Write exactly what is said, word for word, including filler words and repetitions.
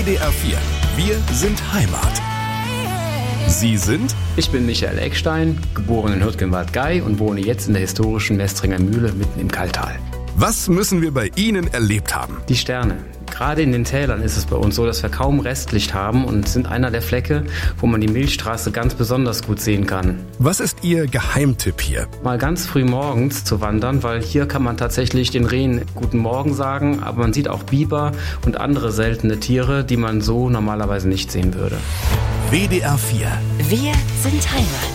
D R vier. Wir sind Heimat. Sie sind? Ich bin Michael Eckstein, geboren in Hürtgenwald-Gey und wohne jetzt in der historischen Mestringer Mühle mitten im Kaltal. Was müssen wir bei Ihnen erlebt haben? Die Sterne. Gerade in den Tälern ist es bei uns so, dass wir kaum Restlicht haben und sind einer der Flecke, wo man die Milchstraße ganz besonders gut sehen kann. Was ist Ihr Geheimtipp hier? Mal ganz früh morgens zu wandern, weil hier kann man tatsächlich den Rehen guten Morgen sagen, aber man sieht auch Biber und andere seltene Tiere, die man so normalerweise nicht sehen würde. W D R vier. Wir sind Heimat.